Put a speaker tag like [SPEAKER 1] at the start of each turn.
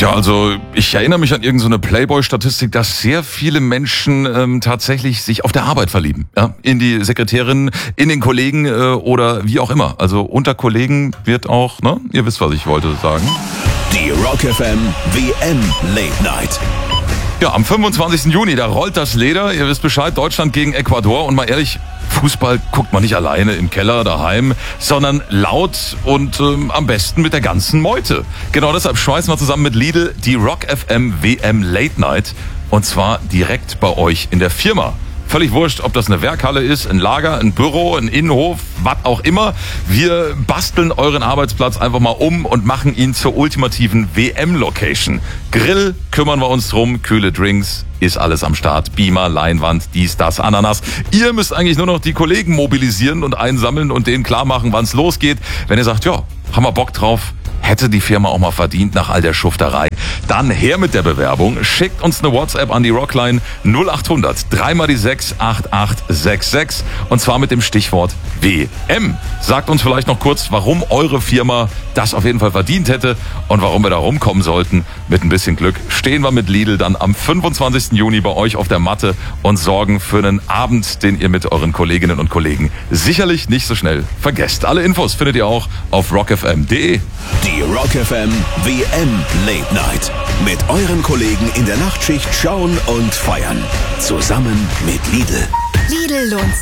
[SPEAKER 1] Ja, also ich erinnere mich an irgendeine Playboy-Statistik, dass sehr viele Menschen tatsächlich sich auf der Arbeit verlieben. Ja? In die Sekretärin, in den Kollegen oder wie auch immer. Also unter Kollegen wird auch, ne? Ihr wisst, was ich wollte sagen.
[SPEAKER 2] Die Rock FM WM Late Night.
[SPEAKER 1] Ja, am 25. Juni, da rollt das Leder. Ihr wisst Bescheid, Deutschland gegen Ecuador. Und mal ehrlich, Fußball guckt man nicht alleine im Keller daheim, sondern laut und am besten mit der ganzen Meute. Genau deshalb schmeißen wir zusammen mit Lidl die Rock FM WM Late Night. Und zwar direkt bei euch in der Firma. Völlig wurscht, ob das eine Werkhalle ist, ein Lager, ein Büro, ein Innenhof, was auch immer. Wir basteln euren Arbeitsplatz einfach mal um und machen ihn zur ultimativen WM-Location. Grill kümmern wir uns drum, kühle Drinks, ist alles am Start. Beamer, Leinwand, dies, das, Ananas. Ihr müsst eigentlich nur noch die Kollegen mobilisieren und einsammeln und denen klar machen, wann es losgeht. Wenn ihr sagt, ja, haben wir Bock drauf, hätte die Firma auch mal verdient nach all der Schufterei. Dann her mit der Bewerbung. Schickt uns eine WhatsApp an die Rockline 0800 3x6 8866 und zwar mit dem Stichwort WM. Sagt uns vielleicht noch kurz, warum eure Firma das auf jeden Fall verdient hätte und warum wir da rumkommen sollten. Mit ein bisschen Glück stehen wir mit Lidl dann am 25. Juni bei euch auf der Matte und sorgen für einen Abend, den ihr mit euren Kolleginnen und Kollegen sicherlich nicht so schnell vergesst. Alle Infos findet ihr auch auf rockfm.de.
[SPEAKER 2] Die Rock FM WM Late Night. Mit euren Kollegen in der Nachtschicht schauen und feiern. Zusammen mit Lidl.
[SPEAKER 3] Lidl lohnt